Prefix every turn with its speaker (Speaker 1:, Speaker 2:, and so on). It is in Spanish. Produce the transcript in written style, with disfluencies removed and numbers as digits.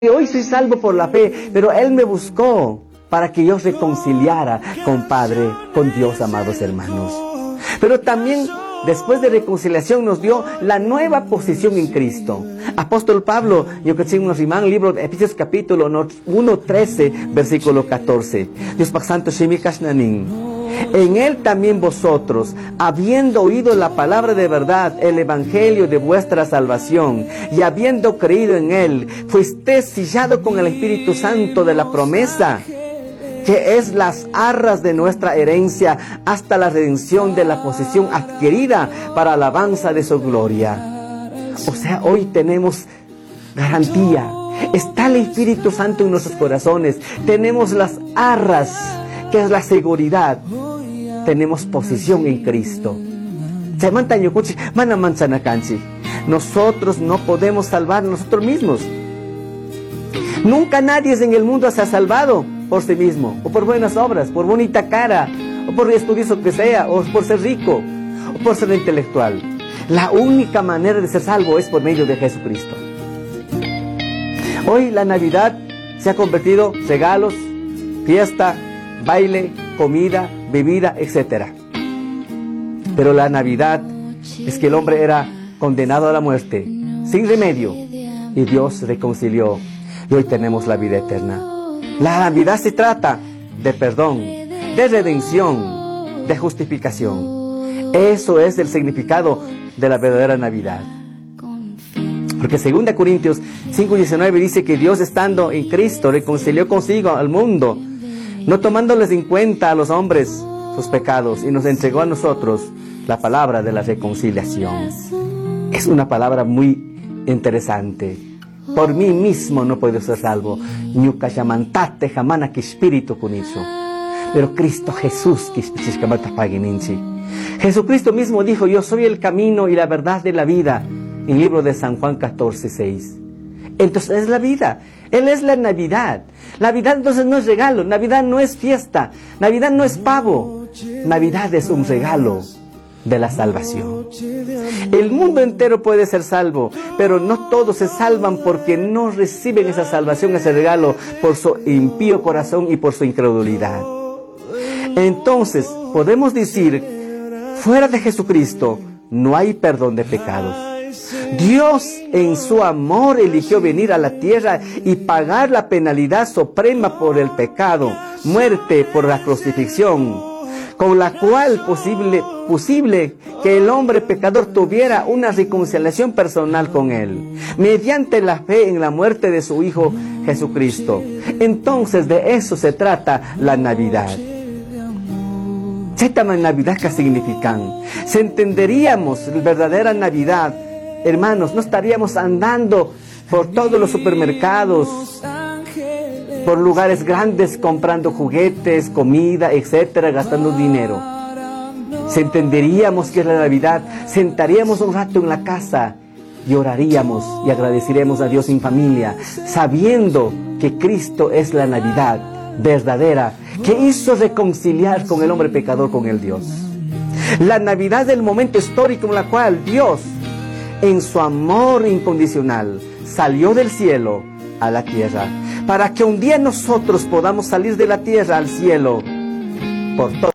Speaker 1: hoy soy salvo por la fe, pero Él me buscó para que yo reconciliara con Padre, con Dios, amados hermanos. Pero también, después de reconciliación, nos dio la nueva posición en Cristo. Apóstol Pablo, yo que tengo un libro de Efesios capítulo 1:13, versículo 14. Dios Santo Shemikashnanin. En Él también vosotros, habiendo oído la palabra de verdad, el evangelio de vuestra salvación, y habiendo creído en Él, fuisteis sellados con el Espíritu Santo de la promesa, que es las arras de nuestra herencia, hasta la redención de la posesión adquirida para alabanza de su gloria. O sea, hoy tenemos garantía. Está el Espíritu Santo en nuestros corazones. Tenemos las arras, que es la seguridad. Tenemos posición en Cristo. Nosotros no podemos salvar nosotros mismos. Nunca nadie en el mundo se ha salvado por sí mismo, o por buenas obras, por bonita cara, o por estudioso que sea, o por ser rico, o por ser intelectual. La única manera de ser salvo es por medio de Jesucristo. Hoy la Navidad se ha convertido en regalos, fiesta, baile, comida, bebida, etc. Pero la Navidad es que el hombre era condenado a la muerte, sin remedio, y Dios reconcilió, y hoy tenemos la vida eterna. La Navidad se trata de perdón, de redención, de justificación. Eso es el significado de la verdadera Navidad. Porque 2 Corintios 5:19 dice que Dios, estando en Cristo, reconcilió consigo al mundo, no tomándoles en cuenta a los hombres sus pecados, y nos entregó a nosotros la palabra de la reconciliación. Es una palabra muy interesante. Por mí mismo no puedo ser salvo. Pero Cristo Jesús, Jesucristo mismo dijo: yo soy el camino y la verdad de la vida, en el libro de San Juan 14:6. Entonces es la vida. Él es la Navidad. Navidad entonces no es regalo. Navidad no es fiesta. Navidad no es pavo. Navidad es un regalo de la salvación. El mundo entero puede ser salvo, pero no todos se salvan porque no reciben esa salvación, ese regalo, por su impío corazón y por su incredulidad. Entonces podemos decir, fuera de Jesucristo no hay perdón de pecados. Dios en su amor eligió venir a la tierra y pagar la penalidad suprema por el pecado, muerte por la crucifixión, con la cual posible que el hombre pecador tuviera una reconciliación personal con Él, mediante la fe en la muerte de su Hijo Jesucristo. Entonces de eso se trata la Navidad. ¿Qué Navidad qué significan? Si entenderíamos la verdadera Navidad, hermanos, no estaríamos andando por todos los supermercados, por lugares grandes, comprando juguetes, comida, etcétera, gastando dinero. Si entenderíamos que es la Navidad, sentaríamos un rato en la casa y oraríamos y agradeceríamos a Dios en familia, sabiendo que Cristo es la Navidad verdadera, que hizo reconciliar con el hombre pecador con el Dios. La Navidad es el momento histórico en el cual Dios, en su amor incondicional, salió del cielo a la tierra, para que un día nosotros podamos salir de la tierra al cielo por todo